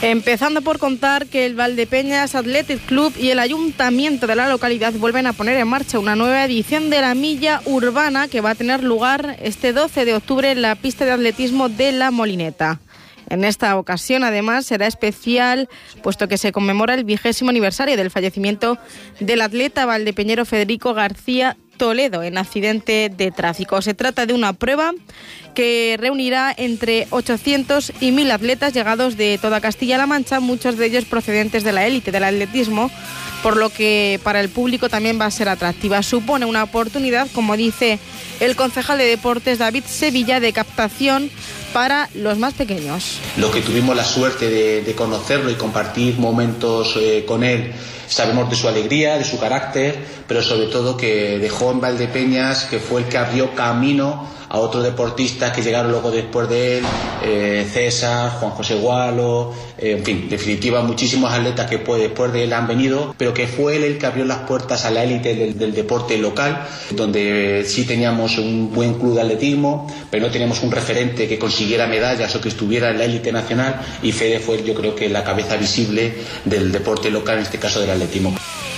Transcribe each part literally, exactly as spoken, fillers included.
Empezando por contar que el Valdepeñas Athletic Club y el ayuntamiento de la localidad vuelven a poner en marcha una nueva edición de la milla urbana que va a tener lugar este doce de octubre en la pista de atletismo de La Molineta. En esta ocasión, además, será especial, puesto que se conmemora el vigésimo aniversario del fallecimiento del atleta valdepeñero Federico García Toledo en accidente de tráfico. Se trata de una prueba que reunirá entre ochocientos y mil atletas llegados de toda Castilla-La Mancha, muchos de ellos procedentes de la élite del atletismo, por lo que para el público también va a ser atractiva. Supone una oportunidad, como dice el concejal de Deportes David Sevilla, de captación para los más pequeños. Los que tuvimos la suerte de, de conocerlo y compartir momentos eh, con él, sabemos de su alegría, de su carácter, pero sobre todo que dejó en Valdepeñas, que fue el que abrió camino a otros deportistas que llegaron luego después de él, eh, César, Juan José Gualo, eh, en fin, en definitiva muchísimos atletas que pues, después de él han venido, pero que fue él el que abrió las puertas a la élite del, del deporte local, donde sí teníamos un buen club de atletismo, pero no teníamos un referente que consiguiera medallas o que estuviera en la élite nacional, y Fede fue, yo creo que la cabeza visible del deporte local, en este caso del atletismo.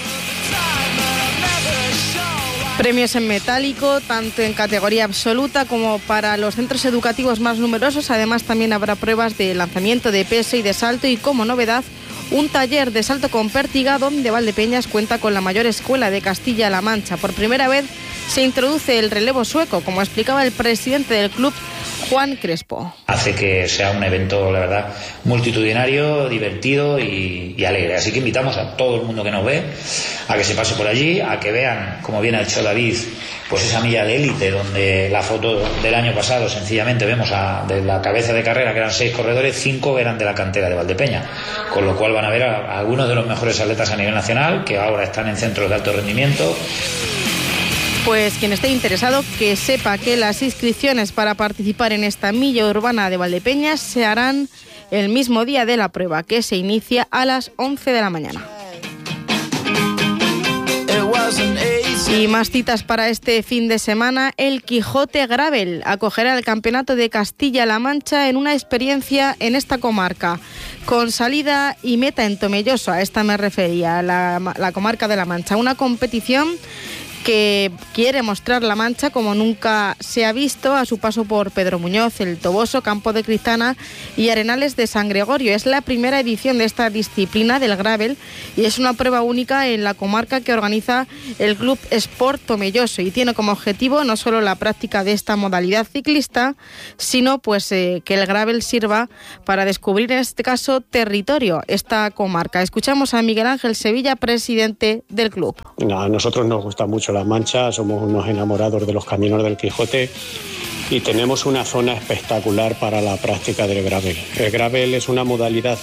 Premios en metálico, tanto en categoría absoluta como para los centros educativos más numerosos. Además, también habrá pruebas de lanzamiento de peso y de salto y, como novedad, un taller de salto con pértiga, donde Valdepeñas cuenta con la mayor escuela de Castilla-La Mancha. Por primera vez se introduce el relevo sueco, como explicaba el presidente del club, Juan Crespo. Hace que sea un evento, la verdad, multitudinario, divertido y, y alegre. Así que invitamos a todo el mundo que nos ve a que se pase por allí, a que vean, como bien ha hecho David, pues esa milla de élite, donde la foto del año pasado sencillamente vemos a, de la cabeza de carrera, que eran seis corredores, cinco eran de la cantera de Valdepeñas, con lo cual van a ver a, a algunos de los mejores atletas a nivel nacional, que ahora están en centros de alto rendimiento. Pues quien esté interesado, que sepa que las inscripciones para participar en esta milla urbana de Valdepeñas se harán el mismo día de la prueba, que se inicia a las once de la mañana. Y más citas para este fin de semana. El Quijote Gravel acogerá el Campeonato de Castilla-La Mancha en una experiencia en esta comarca, con salida y meta en Tomelloso. A esta me refería, la, la comarca de La Mancha. Una competición que quiere mostrar La Mancha como nunca se ha visto a su paso por Pedro Muñoz, El Toboso, Campo de Cristana y Arenales de San Gregorio. Es la primera edición de esta disciplina del gravel y es una prueba única en la comarca que organiza el Club Sport Tomelloso, y tiene como objetivo no solo la práctica de esta modalidad ciclista, sino pues eh, que el gravel sirva para descubrir, en este caso, territorio, esta comarca. Escuchamos a Miguel Ángel Sevilla, presidente del club. A nosotros nos gusta mucho La Mancha, somos unos enamorados de los caminos del Quijote y tenemos una zona espectacular para la práctica del gravel. El gravel es una modalidad